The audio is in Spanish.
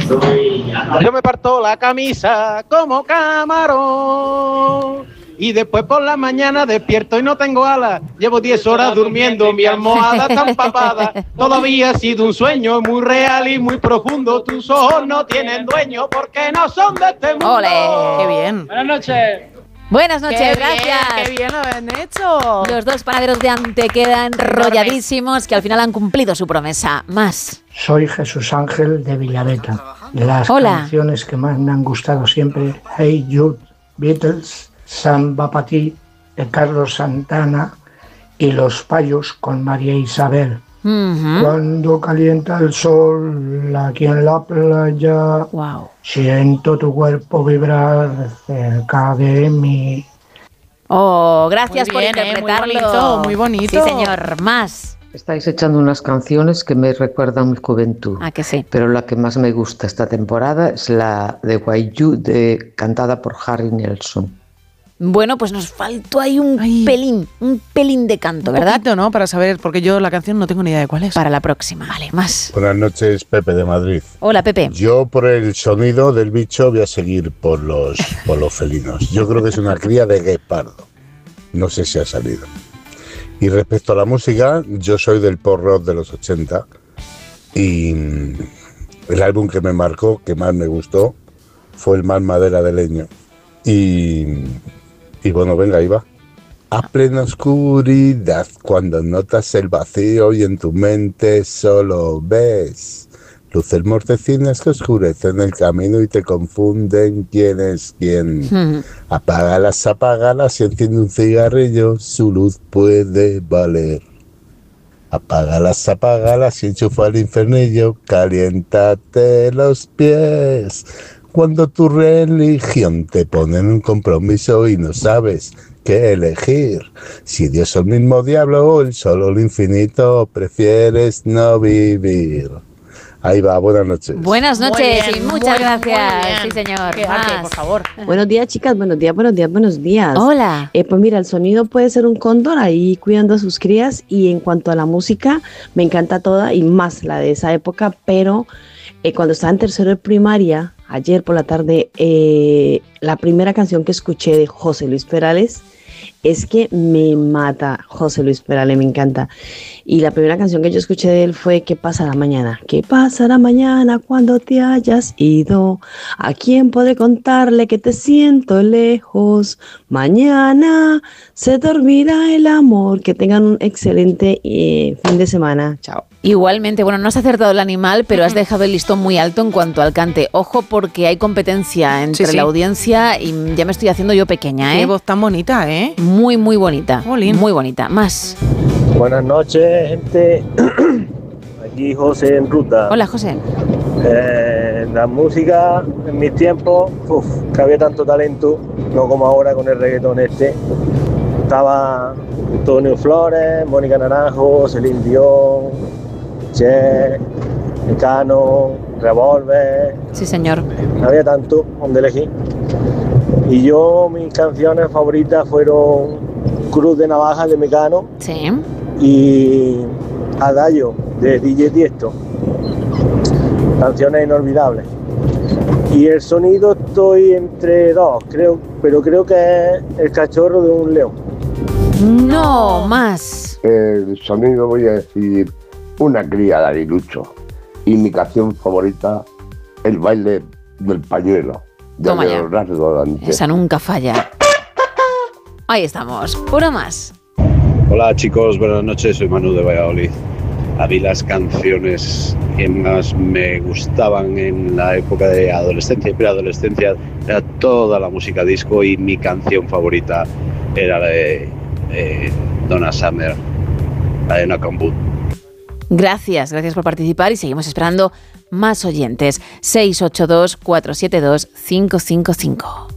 Yo me parto la camisa como camarón y después por la mañana despierto y no tengo alas. Llevo 10 horas durmiendo, mi almohada está empapada. Todavía ha sido un sueño muy real y muy profundo. Tus ojos no tienen dueño porque no son de este mundo. ¡Ole! ¡Qué bien! Buenas noches. Buenas noches, ¡Qué gracias. bien, ¡qué bien lo han hecho! Los dos panaderos de Antequera enrolladísimos que al final han cumplido su promesa. Más. Soy Jesús Ángel de Villaveta. Las Hola. canciones que más me han gustado siempre, Hey Jude, Beatles, Samba pa' ti, de Carlos Santana y Los Payos con María Isabel. Cuando calienta el sol aquí en la playa, Wow. siento tu cuerpo vibrar cerca de mí. Oh, gracias Muy por bien, interpretarlo. muy bonito. Sí, señor. Más. Estáis echando unas canciones que me recuerdan mi juventud. Ah, que sí. Pero la que más me gusta esta temporada es la de Why You, cantada por Harry Nilsson. Bueno, pues nos faltó ahí un pelín de canto, ¿verdad? Un poquito, ¿no? Para saber, porque yo la canción no tengo ni idea de cuál es. Para la próxima. Vale, más. Buenas noches, Pepe de Madrid. Hola, Pepe. Yo por el sonido del bicho voy a seguir por los felinos. Yo creo que es una cría de guepardo. No sé si ha salido. Y respecto a la música, yo soy del pop rock de los 80 y el álbum que me marcó, que más me gustó, fue el Más Madera de Leño. Y bueno, venga, ahí va. A plena oscuridad, cuando notas el vacío y en tu mente solo ves luces mortecinas que oscurecen el camino y te confunden quién es quién. Apágalas y enciende un cigarrillo, su luz puede valer. Apágalas y enchufa el infernillo, caliéntate los pies. Cuando tu religión te pone en un compromiso y no sabes qué elegir, si Dios es el mismo diablo o el sol o el infinito, prefieres no vivir. Ahí va, buenas noches. Buenas noches Muy bien, y muchas muy gracias. bien. Sí, señor. Que arte, Más. por favor. Buenos días, chicas. Buenos días. Hola. Pues mira, el sonido puede ser un cóndor ahí cuidando a sus crías, y en cuanto a la música, me encanta toda y más la de esa época, pero cuando estaba en tercero de primaria, ayer por la tarde, la primera canción que escuché de José Luis Perales, es que me mata José Luis Perales, me encanta. Y la primera canción que yo escuché de él fue ¿Qué pasará mañana? ¿Qué pasará mañana cuando te hayas ido? ¿A quién podré contarle que te siento lejos? Mañana se dormirá el amor. Que tengan un excelente fin de semana. Chao. Igualmente, bueno, no has acertado el animal, pero has dejado el listón muy alto en cuanto al cante. Ojo, porque hay competencia entre Sí. la audiencia y ya me estoy haciendo yo pequeña, Qué ¿eh? voz tan bonita, ¿eh? Muy, muy bonita. Jolín. Muy bonita. Más. Buenas noches, gente. Aquí José en ruta. Hola, José. La música en mis tiempos, que había tanto talento, no como ahora con el reggaetón este. Estaba Antonio Flores, Mónica Naranjo, Celine Dion, Che, Mecano, Revolver. Sí, señor. Había tanto donde elegir. Y yo, mis canciones favoritas fueron Cruz de Navaja de Mecano. Sí. Y Adagio de DJ Tiesto. Canciones inolvidables. Y el sonido estoy entre dos, pero creo que es El cachorro de un león. No, más. El sonido voy a decir Una cría de Aguilucho. Y mi canción favorita, El baile del pañuelo. De Toma ya. Leonardo Dante. Esa nunca falla. Ahí estamos. Una más. Hola chicos, buenas noches, soy Manu de Valladolid. A mí las canciones que más me gustaban en la época de adolescencia y preadolescencia era toda la música disco, y mi canción favorita era la de Donna Summer, la de Knock on Wood. Gracias por participar y seguimos esperando más oyentes. 682-472-555.